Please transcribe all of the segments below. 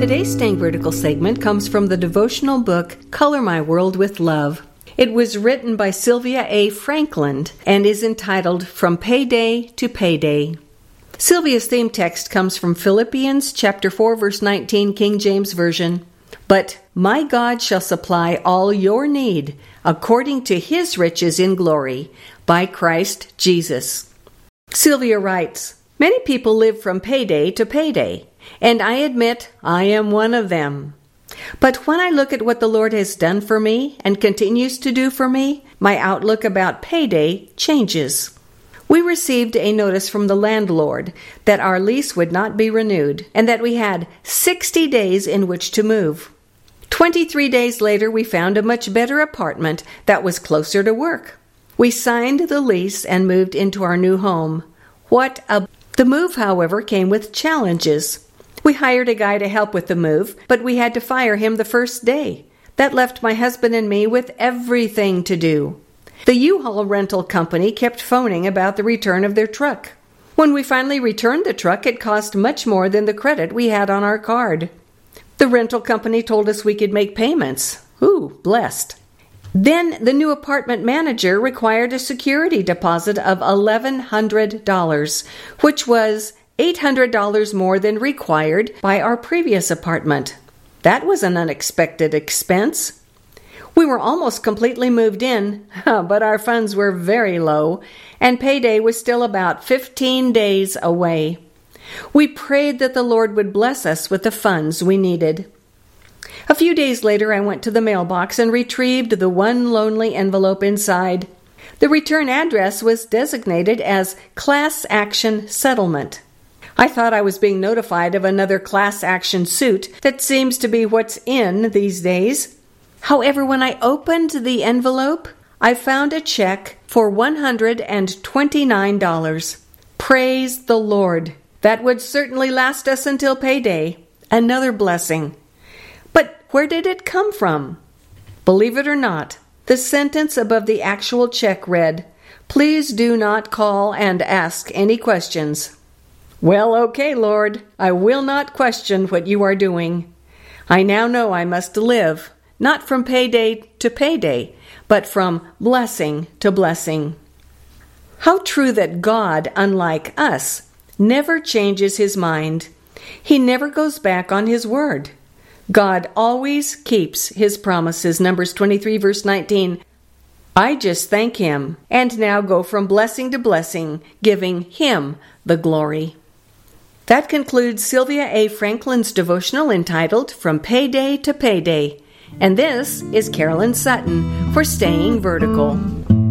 Today's Staying Vertical segment comes from the devotional book, Color My World with Love. It was written by Sylvia A. Franklin and is entitled From Payday to Payday. Sylvia's theme text comes from Philippians chapter 4, verse 19, King James Version. But my God shall supply all your need according to his riches in glory by Christ Jesus. Sylvia writes, many people live from payday to payday, and I admit I am one of them. But when I look at what the Lord has done for me and continues to do for me, my outlook about payday changes. We received a notice from the landlord that our lease would not be renewed and that we had 60 days in which to move. 23 days later, we found a much better apartment that was closer to work. We signed the lease and moved into our new home. The move, however, came with challenges. We hired a guy to help with the move, but we had to fire him the first day. That left my husband and me with everything to do. The U-Haul rental company kept phoning about the return of their truck. When we finally returned the truck, it cost much more than the credit we had on our card. The rental company told us we could make payments. Ooh, blessed. Then the new apartment manager required a security deposit of $1,100, which was $800 more than required by our previous apartment. That was an unexpected expense. We were almost completely moved in, but our funds were very low, and payday was still about 15 days away. We prayed that the Lord would bless us with the funds we needed. A few days later, I went to the mailbox and retrieved the one lonely envelope inside. The return address was designated as Class Action Settlement. I thought I was being notified of another class action suit that seems to be what's in these days. However, when I opened the envelope, I found a check for $129. Praise the Lord. That would certainly last us until payday. Another blessing. But where did it come from? Believe it or not, the sentence above the actual check read, "Please do not call and ask any questions." Well, okay, Lord, I will not question what you are doing. I now know I must live, not from payday to payday, but from blessing to blessing. How true that God, unlike us, never changes his mind. He never goes back on his word. God always keeps his promises. Numbers 23, verse 19. I just thank him and now go from blessing to blessing, giving him the glory. That concludes Sylvia A. Franklin's devotional entitled From Payday to Payday. And this is Carolyn Sutton for Staying Vertical.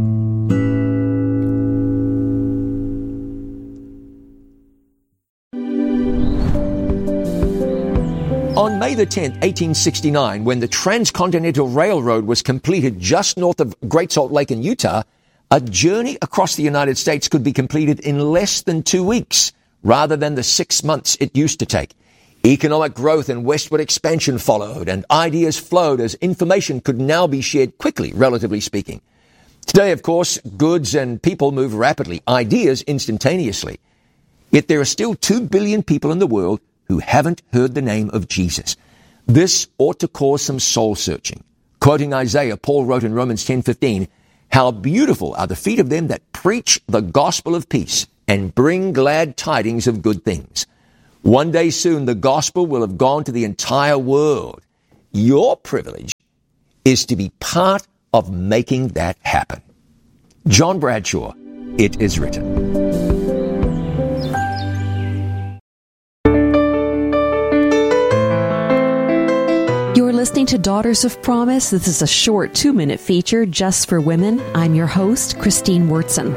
On May the 10th, 1869, when the Transcontinental Railroad was completed just north of Great Salt Lake in Utah, a journey across the United States could be completed in less than 2 weeks, rather than the 6 months it used to take. Economic growth and westward expansion followed, and ideas flowed as information could now be shared quickly, relatively speaking. Today, of course, goods and people move rapidly, ideas instantaneously. Yet there are still 2 billion people in the world who haven't heard the name of Jesus. This ought to cause some soul searching. Quoting Isaiah, Paul wrote in Romans 10:15, "How beautiful are the feet of them that preach the gospel of peace and bring glad tidings of good things." One day soon, the gospel will have gone to the entire world. Your privilege is to be part of making that happen. John Bradshaw, It Is Written. Listening to Daughters of Promise. This is a short 2-minute feature just for women. I'm your host, Christine Wurtson.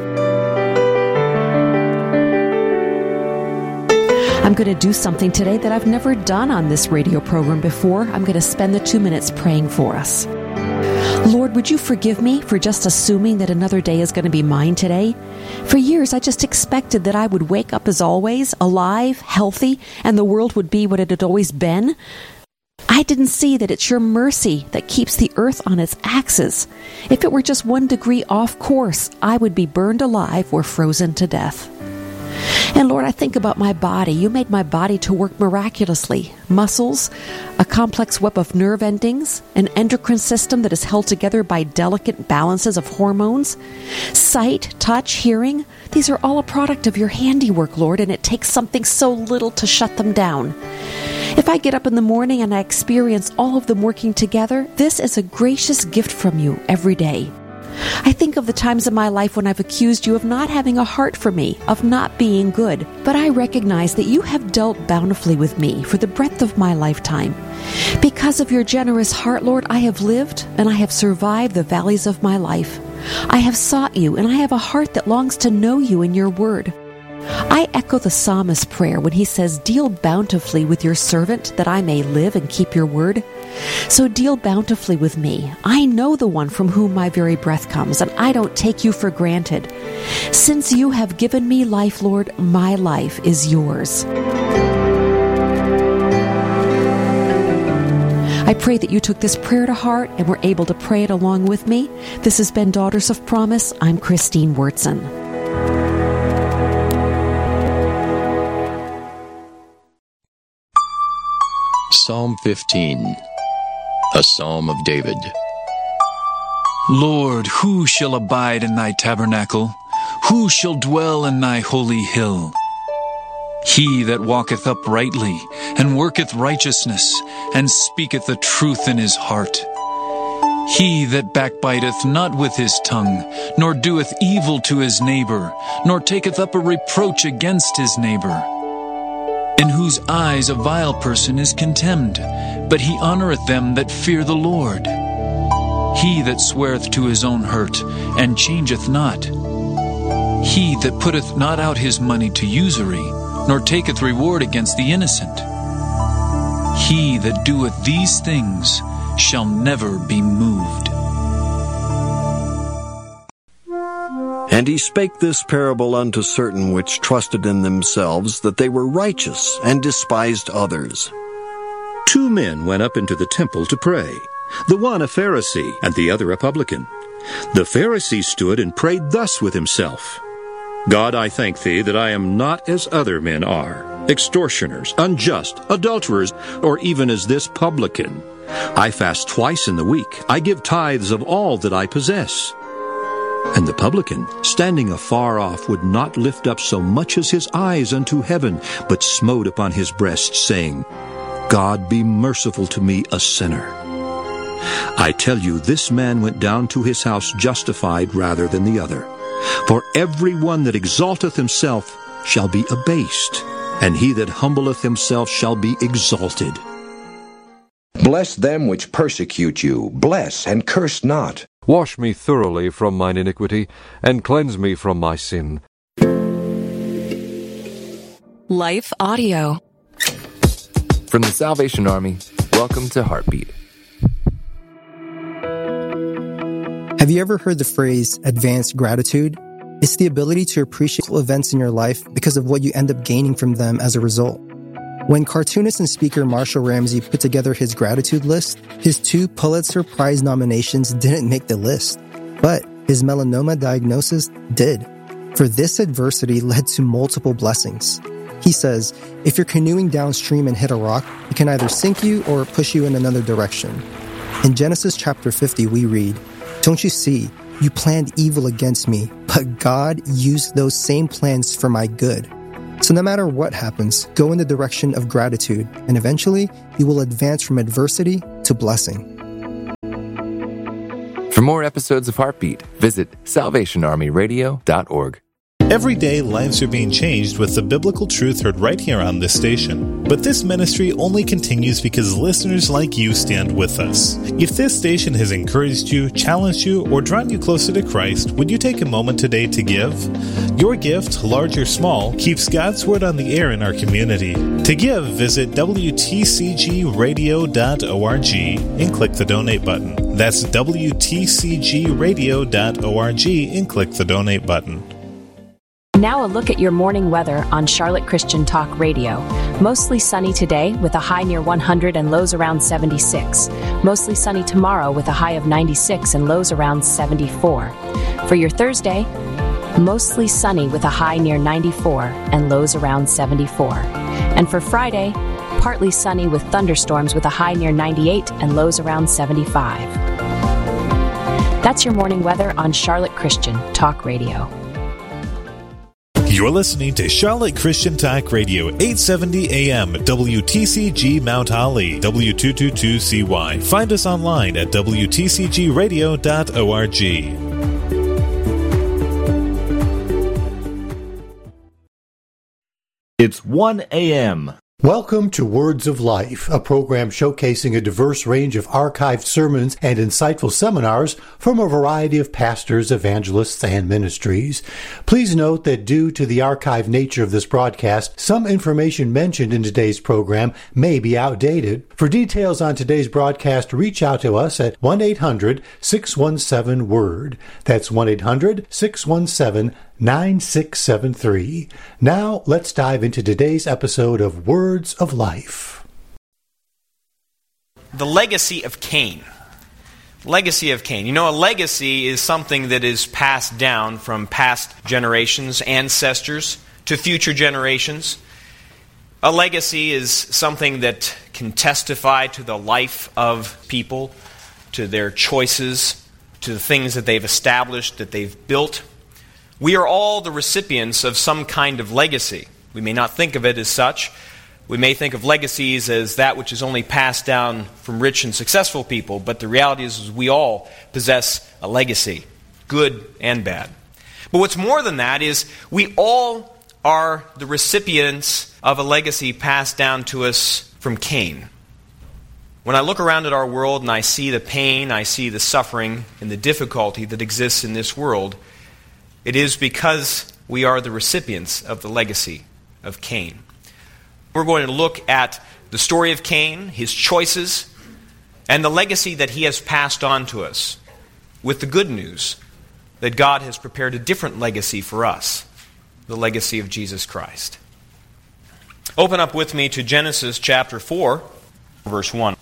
I'm going to do something today that I've never done on this radio program before. I'm going to spend the 2 minutes praying for us. Lord, would you forgive me for just assuming that another day is going to be mine today? For years, I just expected that I would wake up as always, alive, healthy, and the world would be what it had always been. I didn't see that it's your mercy that keeps the earth on its axis. If it were just 1 degree off course, I would be burned alive or frozen to death. And Lord, I think about my body. You made my body to work miraculously. Muscles, a complex web of nerve endings, an endocrine system that is held together by delicate balances of hormones, sight, touch, hearing. These are all a product of your handiwork, Lord, and it takes something so little to shut them down. If I get up in the morning and I experience all of them working together, this is a gracious gift from you every day. I think of the times in my life when I've accused you of not having a heart for me, of not being good. But I recognize that you have dealt bountifully with me for the breadth of my lifetime. Because of your generous heart, Lord, I have lived and I have survived the valleys of my life. I have sought you, and I have a heart that longs to know you in your word. I echo the psalmist's prayer when he says, "Deal bountifully with your servant, that I may live and keep your word." So deal bountifully with me. I know the one from whom my very breath comes, and I don't take you for granted. Since you have given me life, Lord, my life is yours. I pray that you took this prayer to heart and were able to pray it along with me. This has been Daughters of Promise. I'm Christine Wurtson. Psalm 15, a psalm of David. Lord, who shall abide in thy tabernacle? Who shall dwell in thy holy hill? He that walketh uprightly, and worketh righteousness, and speaketh the truth in his heart. He that backbiteth not with his tongue, nor doeth evil to his neighbor, nor taketh up a reproach against his neighbor. In whose eyes a vile person is contemned, but he honoureth them that fear the Lord. He that sweareth to his own hurt, and changeth not. He that putteth not out his money to usury, nor taketh reward against the innocent. He that doeth these things shall never be moved. And he spake this parable unto certain which trusted in themselves that they were righteous, and despised others. 2 men went up into the temple to pray, the one a Pharisee, and the other a publican. The Pharisee stood and prayed thus with himself: God, I thank thee that I am not as other men are, extortioners, unjust, adulterers, or even as this publican. I fast twice in the week. I give tithes of all that I possess. And the publican, standing afar off, would not lift up so much as his eyes unto heaven, but smote upon his breast, saying, God, be merciful to me, a sinner. I tell you, this man went down to his house justified rather than the other. For every one that exalteth himself shall be abased, and he that humbleth himself shall be exalted. Bless them which persecute you. Bless and curse not. Wash me thoroughly from mine iniquity, and cleanse me from my sin. Life Audio. From the Salvation Army, welcome to Heartbeat. Have you ever heard the phrase advanced gratitude? It's the ability to appreciate events in your life because of what you end up gaining from them as a result. When cartoonist and speaker Marshall Ramsey put together his gratitude list, his 2 Pulitzer Prize nominations didn't make the list, but his melanoma diagnosis did. For this adversity led to multiple blessings. He says, if you're canoeing downstream and hit a rock, it can either sink you or push you in another direction. In Genesis chapter 50, we read, Don't you see, you planned evil against me, but God used those same plans for my good. So no matter what happens, go in the direction of gratitude, and eventually you will advance from adversity to blessing. For more episodes of Heartbeat, visit salvationarmyradio.org. Every day, lives are being changed with the biblical truth heard right here on this station. But this ministry only continues because listeners like you stand with us. If this station has encouraged you, challenged you, or drawn you closer to Christ, would you take a moment today to give? Your gift, large or small, keeps God's Word on the air in our community. To give, visit WTCGradio.org and click the donate button. That's WTCGradio.org and click the donate button. Now a look at your morning weather on Charlotte Christian Talk Radio. Mostly sunny today with a high near 100 and lows around 76. Mostly sunny tomorrow with a high of 96 and lows around 74. For your Thursday, mostly sunny with a high near 94 and lows around 74. And for Friday, partly sunny with thunderstorms with a high near 98 and lows around 75. That's your morning weather on Charlotte Christian Talk Radio. You're listening to Charlotte Christian Talk Radio, 870 AM, WTCG Mount Holly, W222CY. Find us online at WTCGradio.org. It's 1 a.m. Welcome to Words of Life, a program showcasing a diverse range of archived sermons and insightful seminars from a variety of pastors, evangelists, and ministries. Please note that due to the archived nature of this broadcast, some information mentioned in today's program may be outdated. For details on today's broadcast, reach out to us at 1-800-617-WORD. That's 1-800-617-9673. Now, let's dive into today's episode of Words of Life. The legacy of Cain. Legacy of Cain. You know, a legacy is something that is passed down from past generations, ancestors, to future generations. A legacy is something that can testify to the life of people, to their choices, to the things that they've established, that they've built. We are all the recipients of some kind of legacy. We may not think of it as such. We may think of legacies as that which is only passed down from rich and successful people, but the reality is we all possess a legacy, good and bad. But what's more than that is we all are the recipients of a legacy passed down to us from Cain. When I look around at our world and I see the pain, I see the suffering and the difficulty that exists in this world, it is because we are the recipients of the legacy of Cain. We're going to look at the story of Cain, his choices, and the legacy that he has passed on to us, with the good news that God has prepared a different legacy for us, the legacy of Jesus Christ. Open up with me to Genesis chapter 4, verse 1.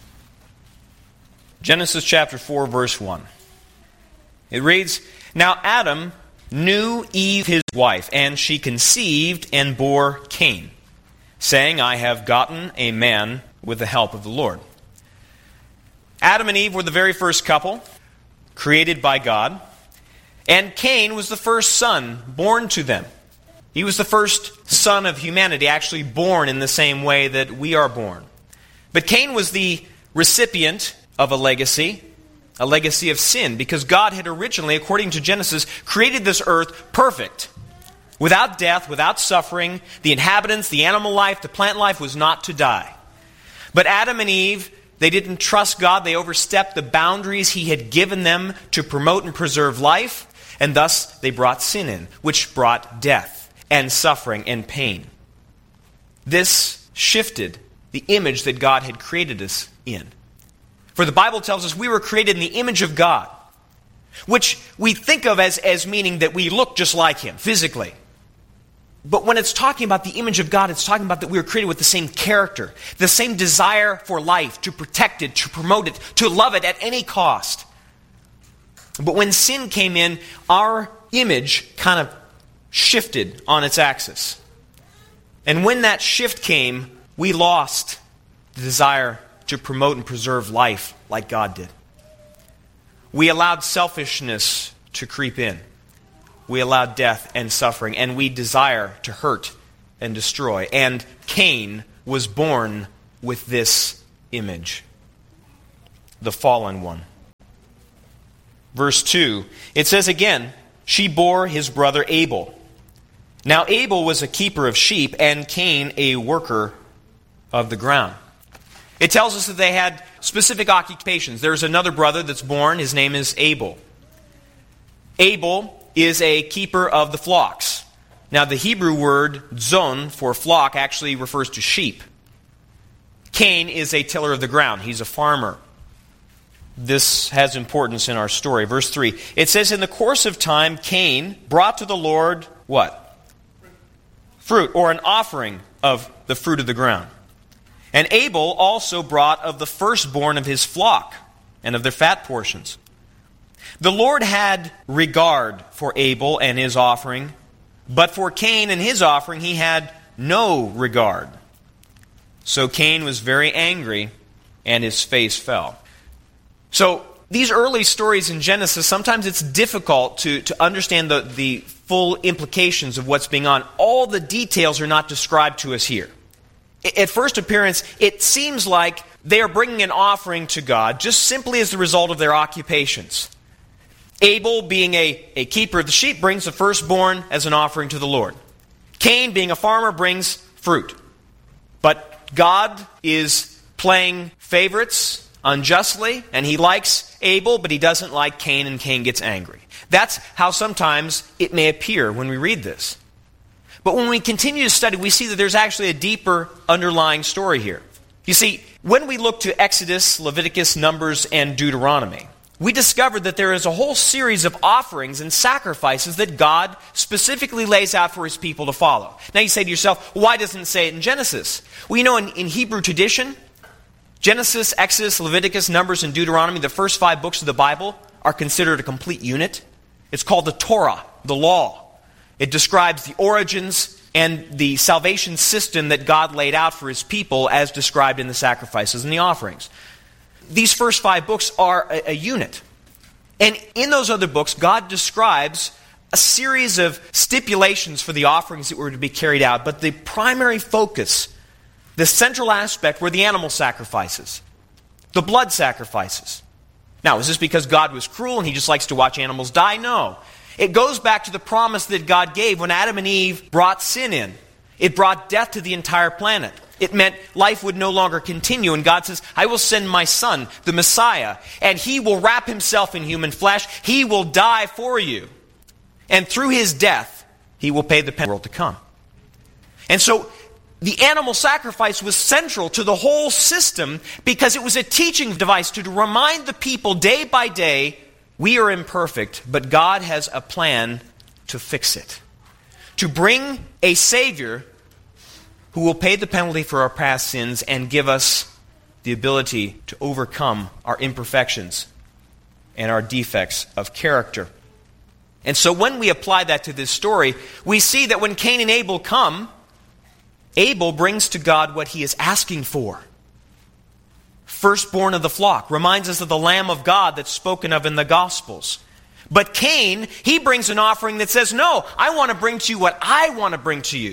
Genesis chapter 4, verse 1. It reads, "Now Adam knew Eve his wife, and she conceived and bore Cain, saying, I have gotten a man with the help of the Lord." Adam and Eve were the very first couple created by God, and Cain was the first son born to them. He was the first son of humanity, actually born in the same way that we are born. But Cain was the recipient of a legacy of sin, because God had originally, according to Genesis, created this earth perfect. Without death, without suffering, the inhabitants, the animal life, the plant life was not to die. But Adam and Eve, they didn't trust God. They overstepped the boundaries He had given them to promote and preserve life, and thus they brought sin in, which brought death and suffering and pain. This shifted the image that God had created us in. For the Bible tells us we were created in the image of God, which we think of as meaning that we look just like Him physically. But when it's talking about the image of God, it's talking about that we were created with the same character, the same desire for life, to protect it, to promote it, to love it at any cost. But when sin came in, our image kind of shifted on its axis. And when that shift came, we lost the desire to promote and preserve life like God did. We allowed selfishness to creep in. We allowed death and suffering, and we desire to hurt and destroy. And Cain was born with this image, the fallen one. Verse 2, it says again, she bore his brother Abel. Now Abel was a keeper of sheep, and Cain a worker of the ground. It tells us that they had specific occupations. There's another brother that's born. His name is Abel. Abel is a keeper of the flocks. Now the Hebrew word zon for flock actually refers to sheep. Cain is a tiller of the ground. He's a farmer. This has importance in our story. Verse 3, it says, in the course of time, Cain brought to the Lord what? Fruit, or an offering of the fruit of the ground. And Abel also brought of the firstborn of his flock and of their fat portions. The Lord had regard for Abel and his offering, but for Cain and his offering he had no regard. So Cain was very angry, and his face fell. So these early stories in Genesis, sometimes it's difficult to understand the full implications of what's being on. All the details are not described to us here. At first appearance, it seems like they are bringing an offering to God just simply as the result of their occupations. Abel, being a keeper of the sheep, brings the firstborn as an offering to the Lord. Cain, being a farmer, brings fruit. But God is playing favorites unjustly, and he likes Abel, but he doesn't like Cain, and Cain gets angry. That's how sometimes it may appear when we read this. But when we continue to study, we see that there's actually a deeper underlying story here. You see, when we look to Exodus, Leviticus, Numbers, and Deuteronomy, we discover that there is a whole series of offerings and sacrifices that God specifically lays out for his people to follow. Now you say to yourself, why doesn't it say it in Genesis? Well, you know, in Hebrew tradition, Genesis, Exodus, Leviticus, Numbers, and Deuteronomy, the first 5 books of the Bible, are considered a complete unit. It's called the Torah, the law. It describes the origins and the salvation system that God laid out for his people as described in the sacrifices and the offerings. These first 5 books are a unit. And in those other books, God describes a series of stipulations for the offerings that were to be carried out. But the primary focus, the central aspect, were the animal sacrifices, the blood sacrifices. Now, is this because God was cruel and he just likes to watch animals die? No. It goes back to the promise that God gave when Adam and Eve brought sin in. It brought death to the entire planet. It meant life would no longer continue. And God says, I will send my son, the Messiah, and he will wrap himself in human flesh. He will die for you. And through his death, he will pay the penalty of the world to come. And so the animal sacrifice was central to the whole system because it was a teaching device to remind the people day by day, we are imperfect, but God has a plan to fix it. To bring a Savior who will pay the penalty for our past sins and give us the ability to overcome our imperfections and our defects of character. And so when we apply that to this story, we see that when Cain and Abel come, Abel brings to God what he is asking for. Firstborn of the flock, reminds us of the Lamb of God that's spoken of in the Gospels. But Cain, he brings an offering that says, no, I want to bring to you what I want to bring to you.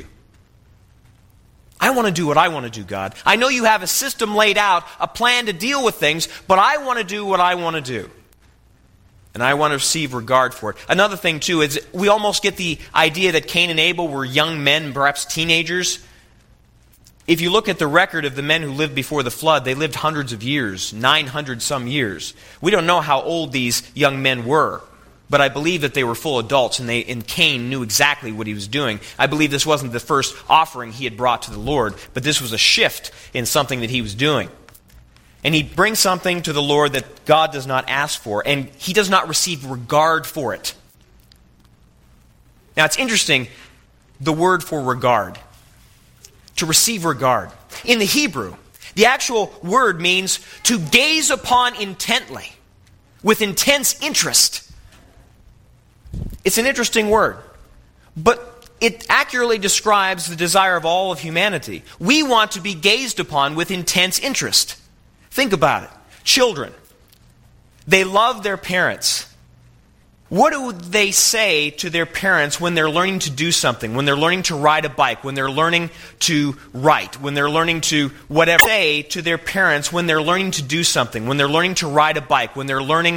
I want to do what I want to do, God. I know you have a system laid out, a plan to deal with things, but I want to do what I want to do. And I want to receive regard for it. Another thing, too, is we almost get the idea that Cain and Abel were young men, perhaps teenagers. If you look at the record of the men who lived before the flood, they lived hundreds of years, 900 some years. We don't know how old these young men were, but I believe that they were full adults, and Cain knew exactly what he was doing. I believe this wasn't the first offering he had brought to the Lord, but this was a shift in something that he was doing. And he brings something to the Lord that God does not ask for, and he does not receive regard for it. Now it's interesting, the word for regard. To receive regard. In the Hebrew, the actual word means to gaze upon intently, with intense interest. It's an interesting word, but it accurately describes the desire of all of humanity. We want to be gazed upon with intense interest. Think about it. Children, they love their parents. What do they say to their parents when they're learning to do something, when they're learning to ride a bike, when they're learning to write, when they're learning to whatever? Say to their parents when they're learning to do something, when they're learning to ride a bike, when they're learning